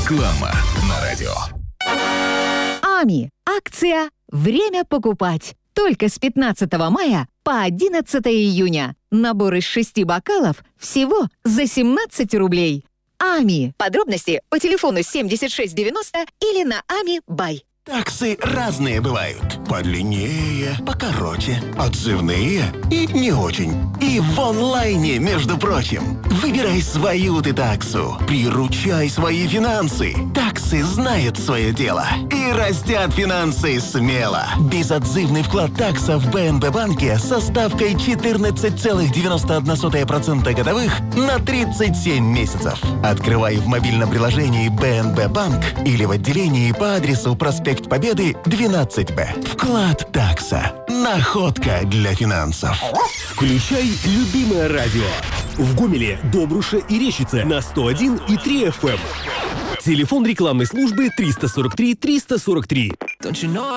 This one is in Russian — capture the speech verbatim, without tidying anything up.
Реклама на радио. Ами. Акция «Время покупать». Только с пятнадцатого мая по одиннадцатое июня. Набор из шести бокалов всего за семнадцать рублей. Ами. Подробности по телефону семьдесят шесть девяносто или на Ами Бай. Таксы разные бывают. Подлиннее, покороче, отзывные и не очень. И в онлайне, между прочим. Выбирай свою ты таксу. Приручай свои финансы. Таксы знают свое дело. И растят финансы смело. Безотзывный вклад такса в бэ эн бэ банке со ставкой четырнадцать целых девяносто одна сотая процента годовых на тридцать семь месяцев. Открывай в мобильном приложении бэ эн бэ банк или в отделении по адресу проспект Победы двенадцать бэ. Вклад такса. Находка для финансов. Включай любимое радио. В Гомеле, Добруше и Рещице на сто один и три эф эм. Телефон рекламной службы триста сорок три триста сорок три.